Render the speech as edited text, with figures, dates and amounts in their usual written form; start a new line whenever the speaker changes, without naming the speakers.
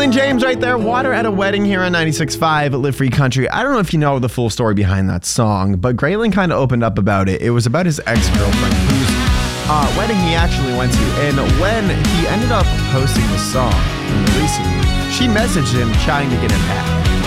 Graylin James right there. Water at a Wedding here on 96.5 Live Free Country. I don't know if you know the full story behind that song, but Graylin kind of opened up about it. It was about his ex-girlfriend whose wedding he actually went to. And when he ended up posting the song and releasing it, she messaged him trying to get him back.